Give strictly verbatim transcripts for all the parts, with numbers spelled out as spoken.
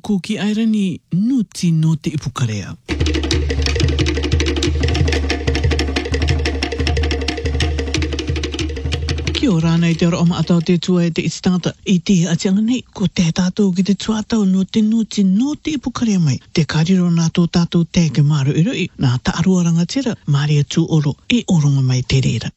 ko ki airani nuti no te ipukarea. Kia ora nei te ora o maatau te tua e te istangata i te atianga nei ko te tātou ki te tuatau no te nuti no te ipukarea mai. Te kariro nā tō tātou te ke maru i rui nā taarua rangatira Maria tū oro e oronga mai te reira.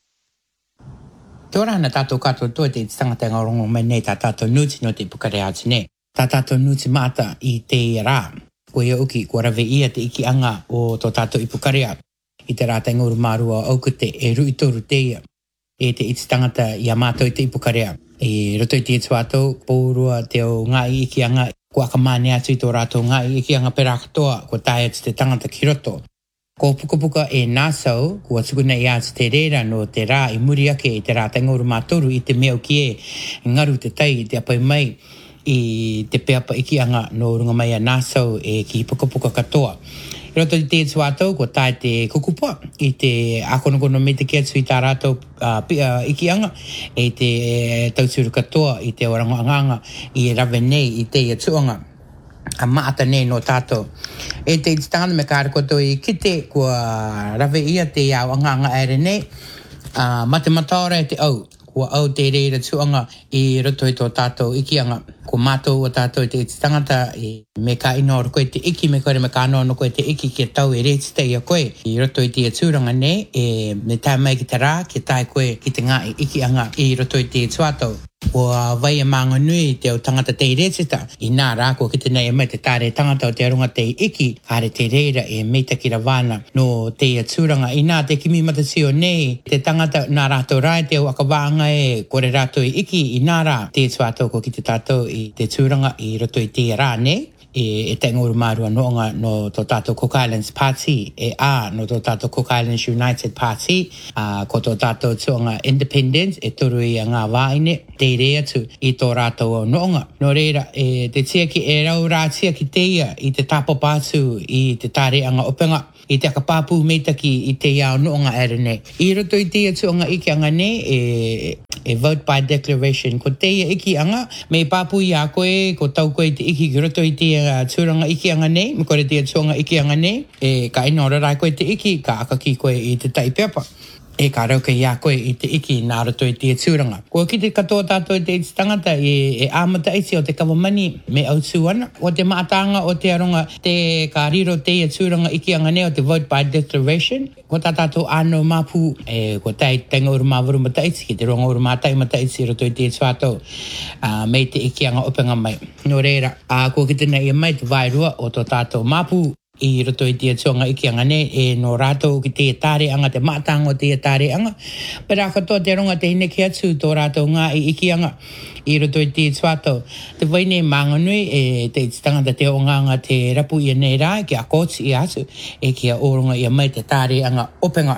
Kia ora na tātou katoa tō te istangata ngā oronga mai nei tā tātou nuti no te ipukarea ati nei. Tā tātou nuti maata i te rā. Ko ia uki ko rawe ia te iki anga o tō tātou ipukarea. I te rā te nguru mārua aukute e rui toru te ia. E te iti tangata i a mātou i te ipukarea. E roto i te etu atou, pōrua te o ngā i iki anga, ko akamane atu i tō rātou ngā i iki anga pera katoa, ko tae atu te tangata ki roto. Ko pukapuka e nāsau, kua tukuna i atu te reira no te rā i muri ake i te rā taingoru mātoru i te mea ki e, ngaru te tai i te apai mai i te peapa iki anga no runga mai a nāsau e ki pukapuka katoa. I roto i te etu atau, ko tae te kukupua, i te akonokono me te kia tui tā rātou uh, uh, iki anga, e te tauturu katoa, i te orango anganga, i rawe nei, i te atuanga, a maata nei no tātou. E te iti tangana me kāra koto i kite, kua rawe ia te au anganga ere nei, uh, mate mataora e te au, kua au te reira tuanga i roto i tō tātou iki anga. Ko mātou o tātou te iti tangata e me ka ino ora koe te iki, me kore me ka ino ora koe te iki ki tau e reti te ia koe. I roto i te aturanga nei, e me tae mai ki te rā, ki tae koe ki te ngā iki anga i roto i te tuatau. O vai e maanga nui te o tangata te retita, i nā rā ko ki te nei e mai te tāre tangata o te arunga te iki, kāre te reira e meita ki rawāna no te aturanga. I nā te kimi matasio nei, te tangata nā rātou rai te o akawāanga e kore rātou i iki, i nā rā te tuatau ko ki te tātou i te tūranga i roto i te rā nei. E, e te nguru mārua noonga no tō tātou Cook Islands Party, e a no tō tātou Cook Islands United Party, a ko tō tātou tuanga Independence, e toru i a ngā wāine, te rea tu i tō rātou noonga. No reira, e te tia ki e rau rā tia ki te ia i te tapo pātu i te tāre anga openga, i te akapāpū meitaki i te iao noonga ere nei. I roto i te tuanga iki anga nei, e, e vote by declaration, ko te ia iki anga, me pāpū i a koe, ko tau koe te iki ki roto i te uh, tūranga iki anga nei, me kore te tuanga iki anga nei, e ka ina ora rai koe te iki, ka aka ki koe i te tai pepa. E ka rauka i a koe i te iki nā roto i te tūranga. Ko ki te katoa tātou i te iti tangata e, e āmata iti o te kawamani me au tūana. O te maatanga o te aronga te ka riro te i tūranga iki anga nei o te vote by declaration. Ko tā tātou āno māpū e ko tai tenga uru māwaru mata iti ki te ronga uru mātai mata iti roto i te tuatau uh, me te iki anga openga mai. No reira, uh, ko ki te nei e mai te vairua o tō tātou māpū i roto i te tuanga iki anga nei e no rātou ki te tāre anga, te mātanga o te tāre anga. Pera katoa te ronga te hine ki atu tō rātou ngā i iki anga i roto i te tuatau. Te waine mānganui e te tangata te o nganga te rapu i nei rā, ki a kōti i atu, e ki a oronga i a mai te tāre anga openga.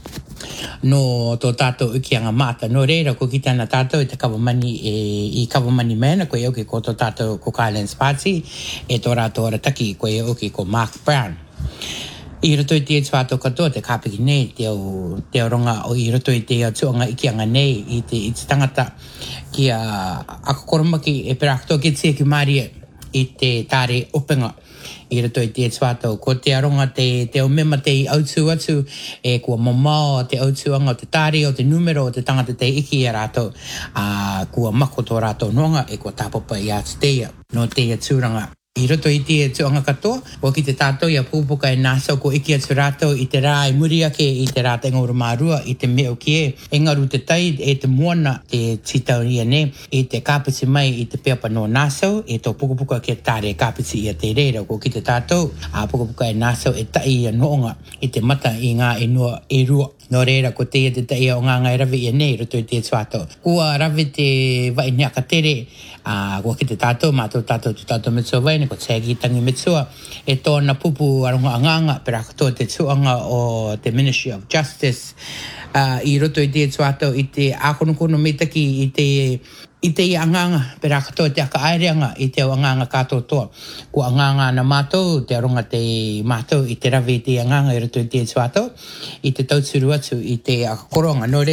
No tō tātou iki anga māta. No reira ko ki tāna tātou i te kawamani e, i kawamani mena, ko e oki ko tō tātou Cook Islands Party, e tō rātou arataki ko e oki ko Mark Brown. I roto i te tuatau katoa te kāpiki nei, te o, te o ronga o i roto i te tuanga iki anga nei, i te, i te tangata ki a akakoromaki e pera katoa ki tia ki Maria i te tāre openga. I roto i te tuatau, ko te aronga te, te o mema te autu atu, e kua mamao te autuanga o te tāre o te numero o te tangata te iki a rātou, a kua mako tō rātou noanga e kua tāpapa i atu teia, no teia tūranga. I roto i te tuanga katoa, o ki te tātou i a pūpuka e nāsau ko iki atu rātou i te rā i muri ake i te rā te ngoro mārua i te meo ki e. E ngaru te tai e te moana te titau ia ne, i te kāpiti mai i te peapa no nāsau, e tō pukapuka ke tāre kāpiti i a te reira. Ko ki te tātou, a pukapuka e nāsau e tai i a noonga i te mata i ngā e noa e rua. No reira, ko te ia te tai o ngā ngai rawi i nei roto i te tuatau. Kua rawi te vai neaka tere, a kua ki te tātou, mātou tātou tu tātou mitsua vai, ko tēgi tangi mitsua, e tōna pupu aronga anganga, pera katoa te tuanga o te Ministry of Justice, uh, i roto i te tuatau, i te akonokono metaki, i te i te anganga, pera katoa te aka aireanga, i te anganga kātou toa. Ko anganga na mātou, te aronga te mātou, i te rawi te anganga i roto i te tuatau, i te tauturu atu, i te akakoronga. No reira,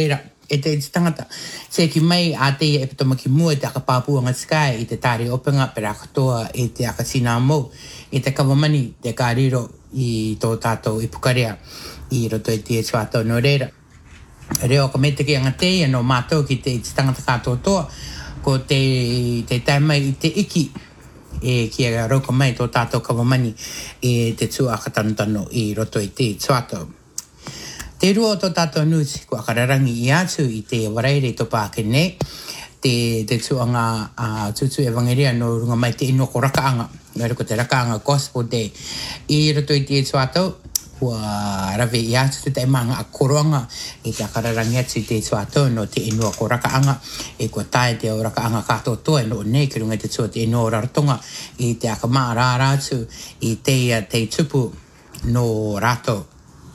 e te iti tangata. Se ki mai a te e pitoma ki mua te aka pāpuanga sky i te tāre openga pera katoa e te aka sina mou i te kawamani te kāriro i tō tātou i pukarea i roto i te tuatau no reira. Reo ka me te ki anga te e no mātou ki te iti tangata katoa toa ko te, te taimai i te iki e ki a rauka mai tō tātou kawamani e te tua aka tanutano i roto i te tuatau. Te rua o tō tātou nuti ko akararangi i atu i te waraere tō pākene te, te tuanga uh, tutu evangeria no runga mai te ino ko rakaanga. Ngare ko te rakaanga gospel day. I roto i te tuatau kua rawe i atu te taimanga a koroanga i te akararangi atu i te tuatau no te ino ko rakaanga e kua tae te o rakaanga kato toa no nei ki runga te tua te ino raratonga i te akamaa rāratu i te, te tupu no rato.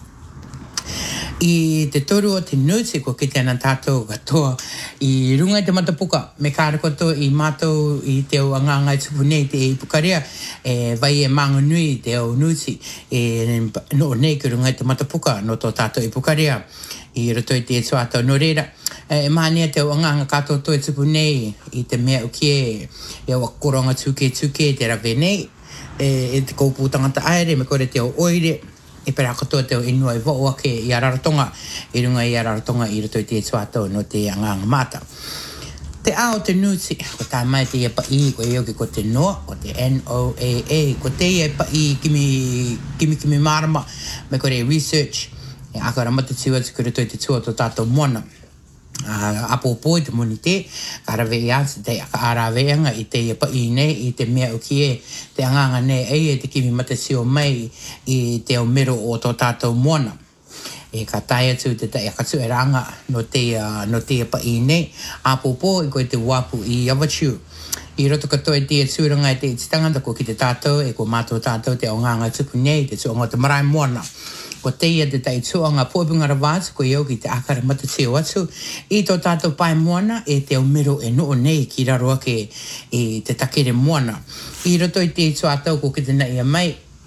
I te toru o te nuti ko ki tēnā tātou katoa i runga i te matapuka me kāra koto i mātou i te o anganga i tupu nei te i pukarea e vai e manga nui te o nuti e no nei ki runga i te matapuka no tō tātou i pukarea i roto i te tuatau no reira e mahania te o anganga kātou to i tupu nei i te mea ukie e o akoronga tuke tuke te rawe nei e, e te koupu tangata aere me kore te o oire e pera katoa te o inua i vau ake i Araratonga, i runga i Araratonga i roto i te tuatau no te anganga mata. Te ao te nuti, ko tā mai te ia pa i, ko e oki ko te noa, ko te N O A A, ko te ia pa i kimi, kimi kimi marama, me kore research, e akara mata tiu atu ki roto i te tua tō tātou moana. Uh, apopo i te moni te, ka rawe i atu te aka araweanga i te ia pa i nei, i te mea uki e, te anganga nei ei e te kimi mata sio mai i te o mero o tō tātou moana. E ka tai atu te tai aka tu e ranga no te, uh, no te ia pa i nei, apopo i koe te wapu i Avachu. I roto katoa i te tūranga i te ititangata ko ki te tātou, e ko mātou tātou te o nganga tupu nei, te tuonga te marae moana. Ko te ia te tai tuanga pōpinga rawātu ko iau ki te akara mata teo atu i tō tātou pai moana e te o mero e noo nei ki raro ake i te takere moana. I roto i te tuatau ko ki te nai a mai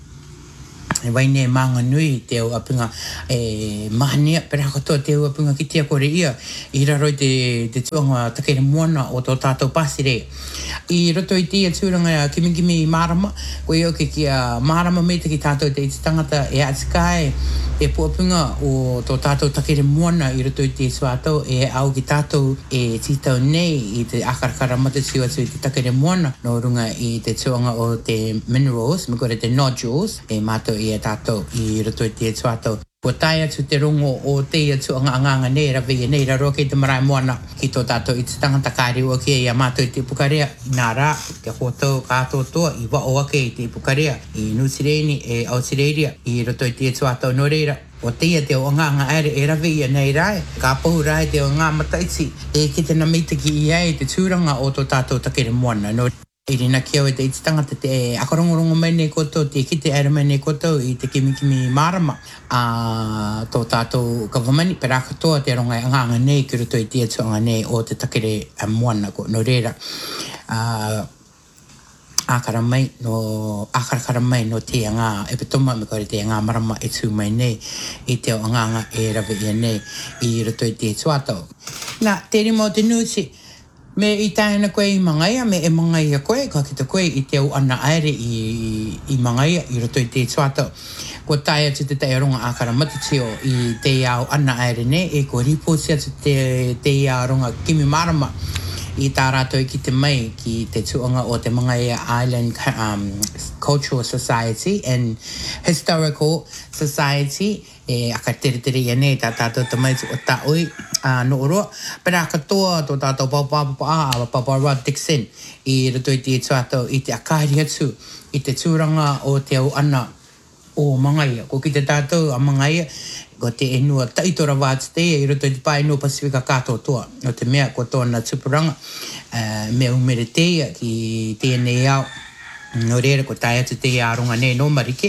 e waine manga nui te o apinga e mahania pera katoa te o apinga ki tia kore ia i raro i te, te tuanga takere moana o tō tātou pasire. I roto i tia tūranga kimi kimi marama ko iau ki kia marama me te ki tātou te iti tangata e atikai e puapinga o tō tātou takere moana i roto i te tuatau e au ki tātou e titau nei i te akarakara mata tiu atu i te takere moana no runga i te tuanga o te minerals me kore te nodules e mātou i tātou i roto i te tuatau. Ko tai atu te rongo o te atu anga anganga nei rawe e nei raro kei te marae moana ki tō tātou i te tangata kāre ua kia i a mātou i te pukarea nā rā te hōtou kātou toa i wao ake i te pukarea i Nutireni e Aotearoa i roto i te tuatau no reira. O te ia te o anganga aere e rawe i a nei rai ka pahu rai te o ngā mataiti e ki te namitaki i ai te tūranga o tō tātou takere moana no I rina kia o te iti tangata te akarongorongo mai nei koto, te kite aere mai nei koto i te kimi kimi marama a tō tātou kawamani pera katoa te rongai anganga nei ki roto i te atuanga nei o te takere a moana ko no reira. Uh, akara mai no akara mai no te anga e petoma me kore te anga marama e tū mai nei i te o anganga e rawe ia nei i roto i te tuatau. Nā, te rima o te nuti me i taina koe i mangaia, me e mangaia koe, ka kita koe i te au ana aere i, i mangaia, i roto i te tuatau. Ko tai atu te tai ronga akara matatio i te au ana aere ne, e ko ripoti atu te, te ronga kimi marama i tā rātou i ki te mai ki te tuanga o te Mangaia Island um, Cultural Society and Historical Society e aka tere tere ia nei tā tātou te mai o tā oi uh, no oroa. Pera katoa tō tātou papapapa a Papa Rod Dixon i roto i te tuatau i te akari atu i te tūranga o te au ana o Mangaia. Ko ki te tātou a Mangaia ko te enua taitora wātu te i roto i te pai no Pasifika katoa toa. O te mea ko tōna tupuranga uh, mea umere te ia ki tēnei au. No reira ko tai atu te aronga nei no marike.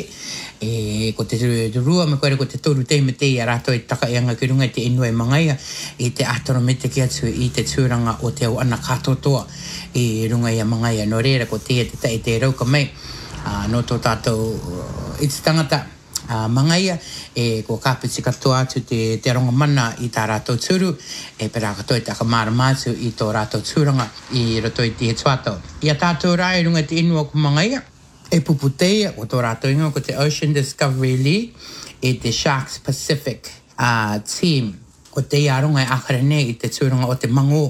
E ko te rua me koere ko te toru te me te i a rato i taka i anga ki runga i te inua i Mangaia i te atoro me te ki atu i te tūranga o te au ana katotoa i runga i a Mangaia. No reira ko te te tai te rauka mai uh, no tō tātou uh, i te tangata Uh, mangaia e ko kapiti katoa tu te te ronga mana i tā rātou turu e pera katoa te akamara mātu i tō rātou tūranga i roto i te tuato. Ia tātou rai runga te inua ko mangaia e puputeia o tō rātou inga ko te Ocean Discovery League e te Sharks Pacific uh, team ko te ia runga e akara nei i te tūranga o te mango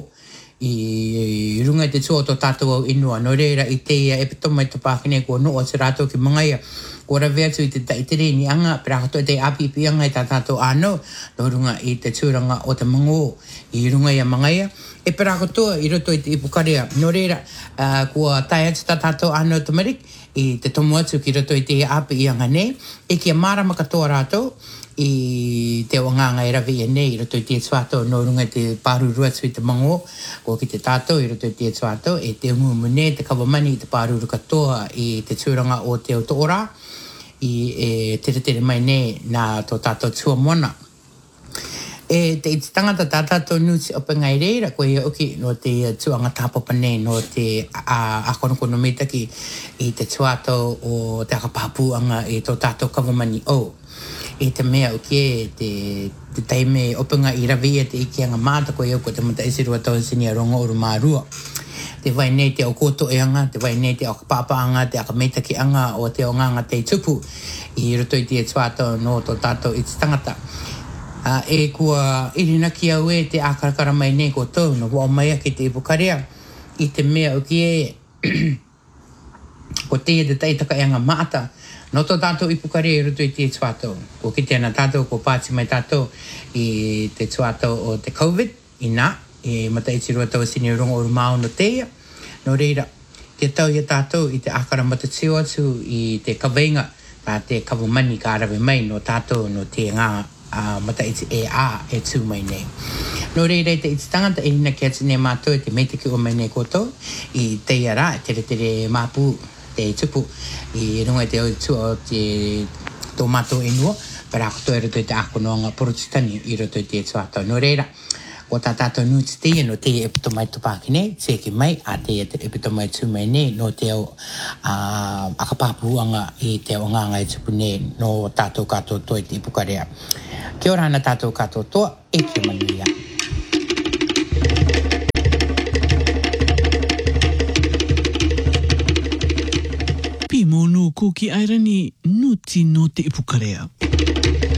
i runga i te tua o tō tātou au inua. No reira i te ia e pitoma i tō pākine ko no o te rātou ki mangaia ko ra vea tu i te taitere ni anga, pera katoa te api pi anga i tā tātou āno, no runga i te tūranga o te mango, i runga i a mangaia. E pera katoa i roto i te ipukarea, no reira, uh, kua tai atu tā tātou āno tamarik, i te tomu atu ki roto i te api i anga nei, e kia marama katoa rātou, i te wanganga e rawi e nei, i roto i te tuato, no runga i te pāruru atu i te mango, ko ki te tātou, i roto i te tuato, e te ungu mune, te kawamani i te pāruru katoa, i te tūranga o te autoora, i e tere tere mai nei nā tō tātou tua mona. E te iti tangata tā tātou nuti opa ngai reira, koe ia uki no te tuanga tāpapa nei, no te akonokono mitaki i te tuato o te akapāpuanga i tō tātou kawamani o. E te mea uki e te, te taime openga i rawi e te iki anga māta koe ia ko te mata isirua tau sini a rongo oru mārua. Te vai nei te o koto e anga, te vai nei te o kapapa anga, te akameitaki anga o te o nganga te tupu i roto i te tuato no tō tātou i te tangata. Uh, e kua irina ki au e te akarakara mai nei ko tau, no wao mai aki te ipukarea i te mea o ki e ko te e te teitaka e anga maata no tō tātou ipukarea i roto i te tuato. Ko ki tēnā tātou, ko pāti mai tātou i te tuato o te COVID, i nā, e mata i tirua tau sini rongo oru māo no teia. No reira, te tau i tātou i te akara mata tio atu i te kaweinga, tā te kawamani ka arawe mai no tātou no te ngā uh, mata i te e a e tū mai nei. No reira i te iti tangata e hina ki atu nei mātou e te meitaki o mai nei koto i teia rā, e tere tere māpū te tupu i runga i te o tu o te tō mātou enua, para ako tō e roto i te ako noanga porotitani i roto i te tuato. No reira, o tā tātou nuti te no te e pito mai tupākine, te ki mai, a te e pito mai tū mai nei, no te au uh, akapāpuanga i te o nganga e tupu nei, no tātou kātou toa i te ipukarea. Kia ora ana tātou kātou toa, e kia manuia. Pi mōnu ko ki airani nuti no te ipukarea.